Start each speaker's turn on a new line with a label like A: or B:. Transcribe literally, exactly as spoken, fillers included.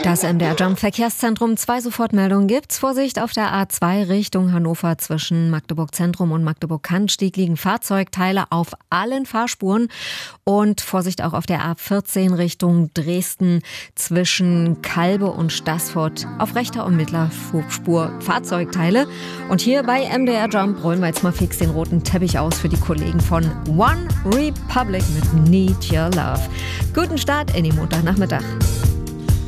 A: Das M D R Jump Verkehrszentrum, zwei Sofortmeldungen gibt's. Vorsicht auf der A zwei Richtung Hannover zwischen Magdeburg Zentrum und Magdeburg Cannstatt liegen Fahrzeugteile auf allen Fahrspuren. Und Vorsicht auch auf der A vierzehn Richtung Dresden zwischen Kalbe und Staßfurt auf rechter und mittlerer Spur Fahrzeugteile. Und hier bei M D R Jump rollen wir jetzt mal fix den roten Teppich aus für die Kollegen von One Republic mit Need Your Love. Guten Start in den Montagnachmittag.